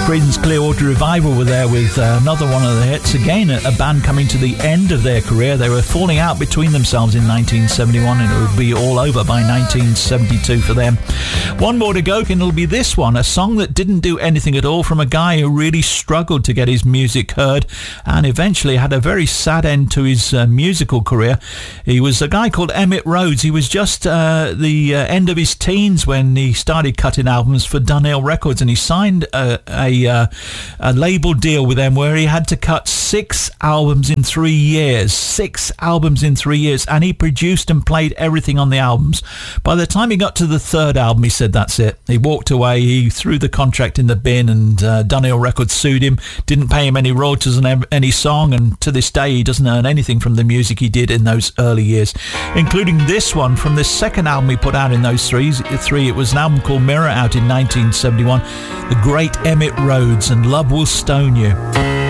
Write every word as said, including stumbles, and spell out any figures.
Creedence Clearwater Revival were there with uh, another one of the hits. Again, a, a band coming to the end of their career. They were falling out between themselves in nineteen seventy-one, and it would be all over by nineteen seventy-two for them. One more to go, and it'll be this one, a song that didn't do anything at all, from a guy who really struggled to get his music heard and eventually had a very sad end to his uh, musical career. He was a guy called Emitt Rhodes. He was just uh, the uh, end of his teens when he started cutting albums for Dunhill Records, and he signed a, a, uh, a label deal with them where he had to cut six albums in three years. Six albums in three years, and he produced and played everything on the albums. By the time he got to the third album, he said that's it. He walked away, he threw the contract in the bin, and uh, Dunhill Records sued him, didn't pay him any royalties on any song, and to this day he doesn't earn anything from the music he did in those early years, including this one from this second album he put out in those three. Three. It was an album called Mirror, out in nineteen seventy-one. The great Emitt Rhodes and Love Will Stone You.